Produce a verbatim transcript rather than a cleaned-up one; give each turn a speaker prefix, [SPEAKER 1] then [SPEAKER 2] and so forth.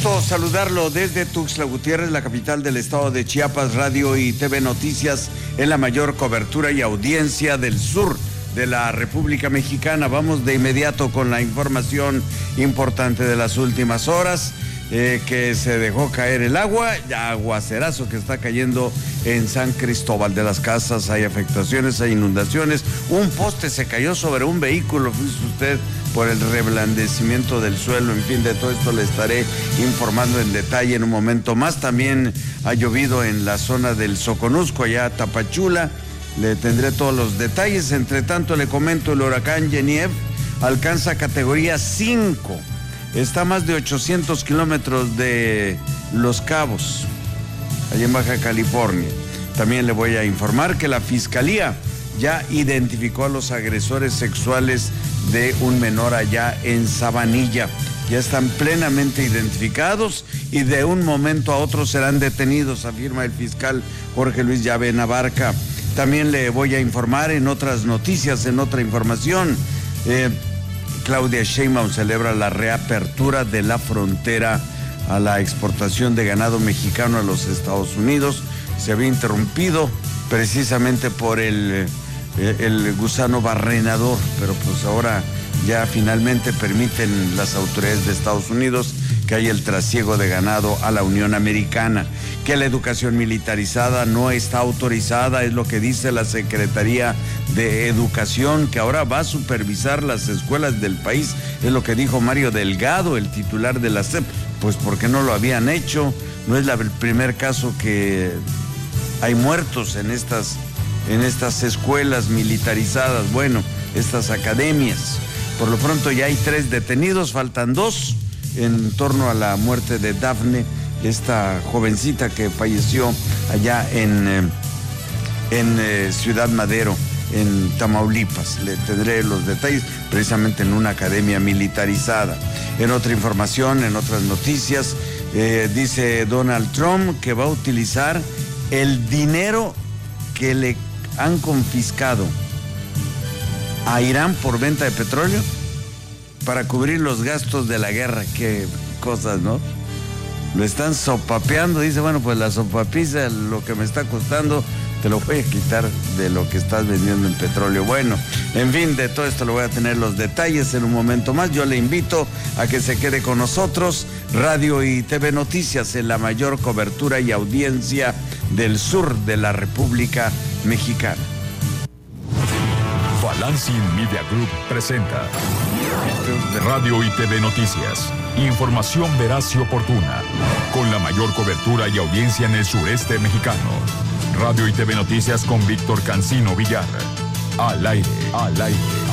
[SPEAKER 1] gusto saludarlo desde Tuxtla Gutiérrez, la capital del estado de Chiapas. Radio y T V Noticias en la mayor cobertura y audiencia del sur de la República Mexicana. Vamos de inmediato con la información importante de las últimas horas. Eh, que se dejó caer el agua, aguacerazo que está cayendo en San Cristóbal de las Casas. Hay afectaciones, hay inundaciones. Un poste se cayó sobre un vehículo, fíjese usted, por el reblandecimiento del suelo. En fin, de todo esto le estaré informando en detalle en un momento más. También ha llovido en la zona del Soconusco, allá Tapachula. Le tendré todos los detalles. Entre tanto, le comento, el huracán Genevieve alcanza categoría cinco. Está a más de ochocientos kilómetros de Los Cabos, allá en Baja California. También le voy a informar que la Fiscalía ya identificó a los agresores sexuales de un menor allá en Sabanilla. Ya están plenamente identificados y de un momento a otro serán detenidos, afirma el fiscal Jorge Luis Llave Navarca. También le voy a informar en otras noticias, en otra información. Eh, Claudia Sheinbaum celebra la reapertura de la frontera a la exportación de ganado mexicano a los Estados Unidos. Se había interrumpido precisamente por el, el gusano barrenador, pero pues ahora ya finalmente permiten las autoridades de Estados Unidos que haya el trasiego de ganado a la Unión Americana. Que la educación militarizada no está autorizada, es lo que dice la Secretaría de Educación, que ahora va a supervisar las escuelas del país, es lo que dijo Mario Delgado, el titular de la S E P. Pues porque no lo habían hecho, no es la, el primer caso que hay muertos en estas, en estas escuelas militarizadas, bueno, estas academias. Por lo pronto ya hay tres detenidos, faltan dos en torno a la muerte de Dafne, esta jovencita que falleció allá en, en eh, Ciudad Madero, en Tamaulipas. Le tendré los detalles precisamente en una academia militarizada. En otra información, en otras noticias, eh, dice Donald Trump que va a utilizar el dinero que le han confiscado a Irán por venta de petróleo para cubrir los gastos de la guerra. Qué cosas, ¿no? Lo están sopapeando, dice, bueno, pues la sopapiza, lo que me está costando, te lo voy a quitar de lo que estás vendiendo en petróleo. Bueno, en fin, de todo esto le voy a tener los detalles en un momento más. Yo le invito a que se quede con nosotros. Radio y T V Noticias en la mayor cobertura y audiencia del sur de la República Mexicana.
[SPEAKER 2] Balancing Media Group presenta Radio y T V Noticias. Información veraz y oportuna, con la mayor cobertura y audiencia en el sureste mexicano. Radio y T V Noticias con Víctor Cancino Villar. Al aire, al aire.